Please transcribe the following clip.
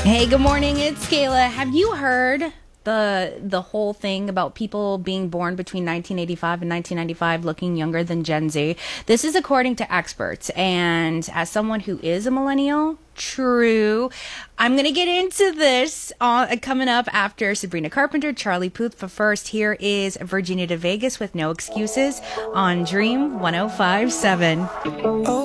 Hey, good morning. It's Kayla. Have you heard the whole thing about people being born between 1985 and 1995 looking younger than Gen Z? This is according to experts. And as someone who is a millennial, true, I'm going to get into this coming up after Sabrina Carpenter, Charlie Puth. But first, here is Virginia de Vegas with No Excuses on Dream 105.7.